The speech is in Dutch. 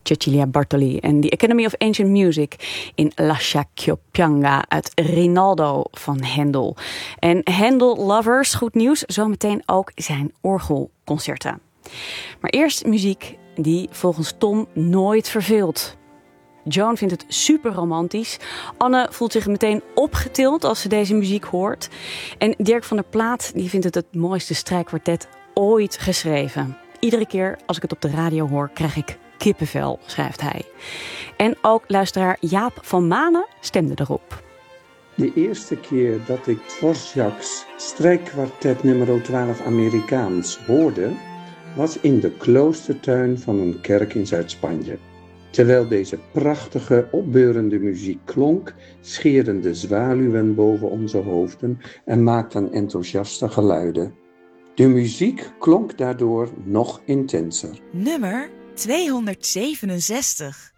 Cecilia Bartoli en The Academy of Ancient Music in Lascia Chiopianga uit Rinaldo van Händel. En Händel-lovers, goed nieuws, zometeen ook zijn orgelconcerten. Maar eerst muziek die volgens Tom nooit verveelt. Joan vindt het super romantisch. Anne voelt zich meteen opgetild als ze deze muziek hoort. En Dirk van der Plaat die vindt het het mooiste strijkkwartet ooit geschreven. Iedere keer als ik het op de radio hoor, krijg ik kippenvel, schrijft hij. En ook luisteraar Jaap van Manen stemde erop. De eerste keer dat ik Dvorak's strijkkwartet nummer 12 Amerikaans hoorde, was in de kloostertuin van een kerk in Zuid-Spanje. Terwijl deze prachtige, opbeurende muziek klonk, scheren de zwaluwen boven onze hoofden en maakten enthousiaste geluiden. De muziek klonk daardoor nog intenser. Nummer 267.